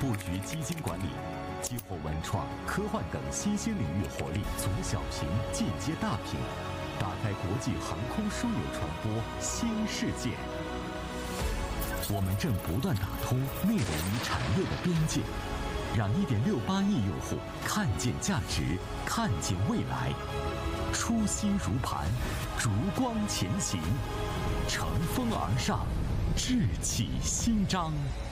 布局基金管理，激活文创、科幻等新兴领域活力，从小屏进阶大屏，打开国际航空枢纽传播新世界。我们正不断打通内容与产业的边界，让1.68亿用户看见价值，看见未来。初心如磐，烛光前行，乘风而上，志气新章。